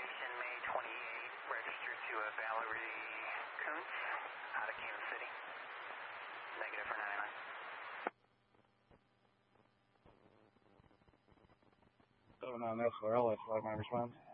information, May 28, registered to a Valerie Kuntz out of Kansas City. Negative for 99. 79 SRL, that's my response.